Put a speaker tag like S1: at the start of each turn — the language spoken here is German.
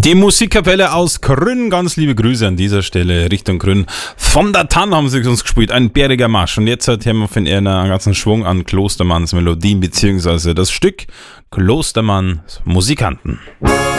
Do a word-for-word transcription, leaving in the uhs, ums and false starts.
S1: Die Musikkapelle aus Grün, ganz liebe Grüße an dieser Stelle Richtung Grün. Von der Tann haben sie uns gespielt, ein bäriger Marsch. Und jetzt hat wir von ihr einen ganzen Schwung an Klostermanns Melodien, beziehungsweise das Stück Klostermanns Musikanten.